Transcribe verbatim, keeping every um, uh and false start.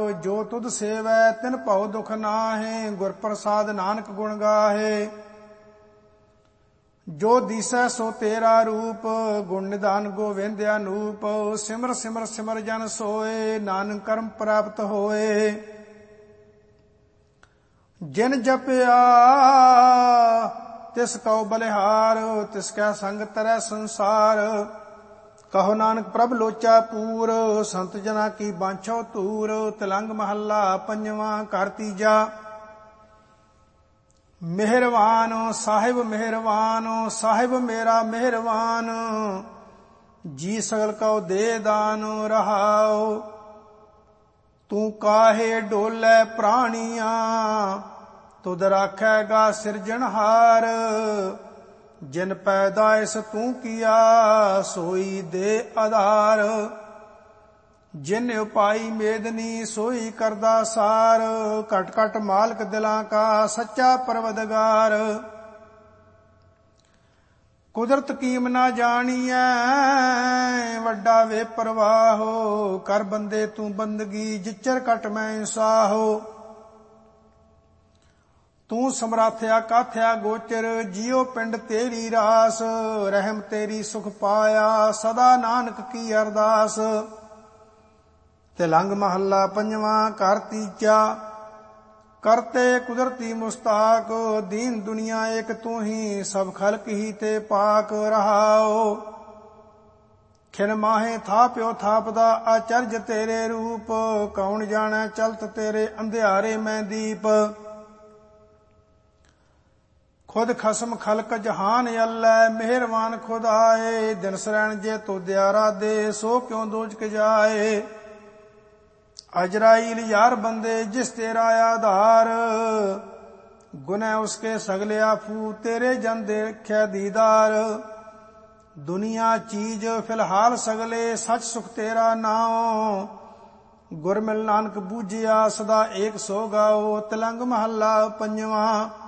ਜੋ ਤੁਧ ਸੇਵੈ ਤਿਨ ਭਉ ਦੁਖ ਨਾਹਿ। ਗੁਰ ਪ੍ਰਸਾਦ ਨਾਨਕ ਗੁਣ ਗਾਹੇ। ਜੋ ਦੀਸੈ ਸੋ ਤੇਰਾ ਰੂਪ ਗੁਣ ਨਿਧਾਨ ਗੋਵਿੰਦ ਅਨੂਪ। ਸਿਮਰ ਸਿਮਰ ਸਿਮਰ ਜਨ ਸੋਏ ਨਾਨਕ ਕਰਮ ਪ੍ਰਾਪਤ ਹੋਏ। ਜਿਨ ਜਪਿਆ ਤਿਸ ਕਉ ਬਲਿਹਾਰ ਤਿਸ ਕੈ ਸੰਗ ਤਰੈ ਸੰਸਾਰ। ਕਹੋ ਨਾਨਕ ਪ੍ਰਭ ਲੋਚਾ ਪੂਰ ਸੰਤ ਜਨਾ ਕੀ ਬਾਂਛੋ ਤੂਰ। ਤਿਲੰਗ ਮਹੱਲਾ ਪੰਜਵਾਂ ਘਰ ਤੀਜਾ। ਮਿਹਰਵਾਨ ਸਾਹਿਬ ਮਿਹਰਵਾਨ ਸਾਹਿਬ ਮੇਰਾ ਮਿਹਰਵਾਨ। ਜੀ ਸਗਲ ਕਉ ਦੇ ਦਾਨ ਰਹਾਉ। ਤੂੰ ਕਾਹੇ ਡੋਲੇ ਪ੍ਰਾਣੀਆਂ ਤੁਧ ਰਾਖੈਗਾ ਸਿਰਜਣਹਾਰ। ਜਿਨ ਪੈਦਾਇਸ ਤੂੰ ਕੀਆ ਸੋਈ ਦੇ ਆਧਾਰ। ਜਿਨ ਉਪਾਈ ਮੇਦਨੀ ਸੋਈ ਕਰਦਾ ਸਾਰ। ਘਟ ਘਟ ਮਾਲਕ ਦਿਲਾਂ ਕਾ ਸੱਚਾ ਪਰਵਦਗਾਰ। ਕੁਦਰਤ ਕੀਮ ਨਾ ਜਾਣੀਐ ਵੱਡਾ ਵੇ ਪਰਵਾਹੋ। ਕਰ ਬੰਦੇ ਤੂੰ ਬੰਦਗੀ ਜਿਚਰ ਘਟ ਮੈਂ ਸਾਹੋ। ਤੂੰ ਸਮਰਾਥਿਆ ਕਾਥਿਆ ਗੋਚਰ ਜਿਉ ਪਿੰਡ ਤੇਰੀ ਰਾਸ। ਰਹਿਮ ਤੇਰੀ ਸੁਖ ਪਾਇਆ ਸਦਾ ਨਾਨਕ ਕੀ ਅਰਦਾਸ। ਤਿਲੰਗ ਮਹੱਲਾ ਪੰਜਵਾਂ ਘਰ ਤੀਜਾ। ਕਰਤੇ ਕੁਦਰਤੀ ਮੁਸਤਾਕ ਦੀਨ ਦੁਨੀਆ ਏਕ ਤੂੰ ਹੀ। ਸਭ ਖਲਕ ਹੀ ਤੇ ਪਾਕ ਰਹਾਓ। ਖਿਨ ਮਾਹੇ ਥਾਪਿਓ ਥਾਪਦਾ ਆਚਰਜ ਤੇਰੇ ਰੂਪ। ਕੌਣ ਜਾਣੈ ਚਲਤ ਤੇਰੇ ਅੰਧਿਆਰੇ ਮੈਂ ਦੀਪ। ਖੁਦ ਖਸਮ ਖਲਕ ਜਹਾਨ ਅੱਲੈ ਮਿਹਰਬਾਨ ਖੁਦ ਆਏ। ਦਿਨ ਸਰੈਣ ਜੇ ਤੋਦਿਆ ਰਾਧੇ ਸੋ ਕਿਉ ਦੋਜਕ ਜਾਏ। ਅਜਰਾਈਲ ਯਾਰ ਬੰਦੇ ਜਿਸ ਤੇਰਾ ਆਧਾਰ। ਗੁਨੈ ਉਸਕੇ ਸਗਲੇ ਆਫੂ ਤੇਰੇ ਜਨ ਦੇਖਿਆ ਦੀਦਾਰ। ਦੁਨੀਆ ਚੀਜ਼ ਫਿਲਹਾਲ ਸਗਲੇ ਸੱਚ ਸੁਖ ਤੇਰਾ ਨਾਉ। ਗੁਰ ਮਿਲ ਨਾਨਕ ਬੂਝਿਆ ਸਦਾ ਏਕ ਸੋ ਗਾਓ। ਤਿਲੰਗ ਮਹੱਲਾ ਪੰਜਵਾਂ।